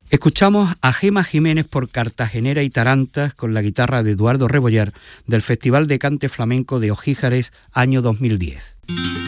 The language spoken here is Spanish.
Escuchamos a Gema Jiménez por Cartagenera y Tarantas con la guitarra de Eduardo Rebollar del Festival de Cante Flamenco de Ojíjares año 2010.